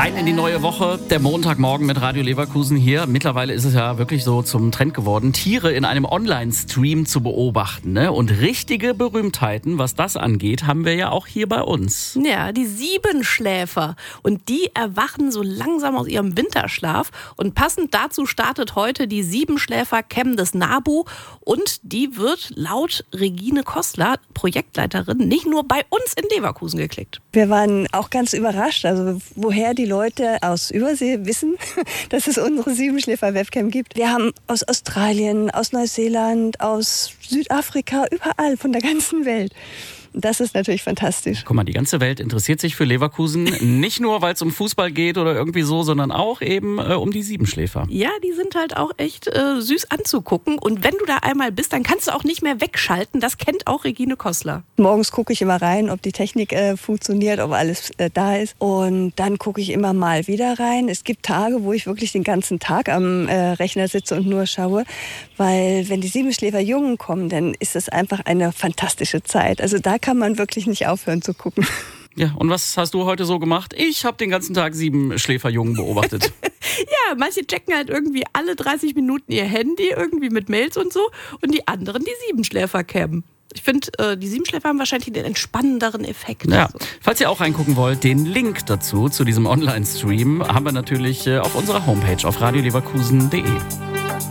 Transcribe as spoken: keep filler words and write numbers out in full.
Rein in die neue Woche, der Montagmorgen mit Radio Leverkusen hier. Mittlerweile ist es ja wirklich so zum Trend geworden, Tiere in einem Online-Stream zu beobachten. Ne? Und richtige Berühmtheiten, was das angeht, haben wir ja auch hier bei uns. Ja, die Siebenschläfer. Und die erwachen so langsam aus ihrem Winterschlaf. Und passend dazu startet heute die Siebenschläfer-Cam des NABU. Und die wird laut Regine Kostler, Projektleiterin, nicht nur bei uns in Leverkusen geklickt. Wir waren auch ganz überrascht, also woher die Leute aus Übersee wissen, dass es unsere Siebenschläfer-Webcam gibt. Wir haben aus Australien, aus Neuseeland, aus Südafrika, überall von der ganzen Welt. Das ist natürlich fantastisch. Guck mal, die ganze Welt interessiert sich für Leverkusen. Nicht nur, weil es um Fußball geht oder irgendwie so, sondern auch eben äh, um die Siebenschläfer. Ja, die sind halt auch echt äh, süß anzugucken. Und wenn du da einmal bist, dann kannst du auch nicht mehr wegschalten. Das kennt auch Regine Kostler. Morgens gucke ich immer rein, ob die Technik äh, funktioniert, ob alles äh, da ist. Und dann gucke ich immer mal wieder rein. Es gibt Tage, wo ich wirklich den ganzen Tag am äh, Rechner sitze und nur schaue. Weil wenn die Siebenschläfer Jungen kommen, dann ist es einfach eine fantastische Zeit. Also da kann man wirklich nicht aufhören zu gucken. Ja, und was hast du heute so gemacht? Ich habe den ganzen Tag Siebenschläferjungen beobachtet. Ja, manche checken halt irgendwie alle dreißig Minuten ihr Handy, irgendwie mit Mails und so. Und die anderen die Siebenschläfer-Cam. Ich finde, äh, die Siebenschläfer haben wahrscheinlich den entspannenderen Effekt. Ja. So. Falls ihr auch reingucken wollt, den Link dazu, zu diesem Online-Stream, haben wir natürlich äh, auf unserer Homepage auf radio leverkusen punkt de.